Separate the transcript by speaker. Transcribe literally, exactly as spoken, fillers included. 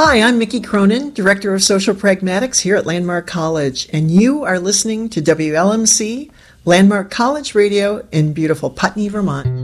Speaker 1: Hi, I'm Mickey Cronin, Director of Social Pragmatics here at Landmark College, and you are listening to W L M C, Landmark College Radio in beautiful Putney, Vermont.